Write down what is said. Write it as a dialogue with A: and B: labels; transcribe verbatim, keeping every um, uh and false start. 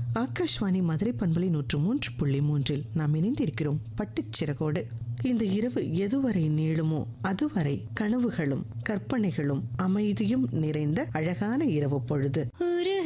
A: ஆகாஷ்வாணி மதுரை பண்பலை நூற்று மூன்று புள்ளி மூன்றில் நாம் இணைந்திருக்கிறோம் பட்டுச்சிறகோடு. இந்த இரவு எதுவரை நீளுமோ அதுவரை கனவுகளும் கற்பனைகளும் அமைதியும் நிறைந்த அழகான இரவு பொழுது.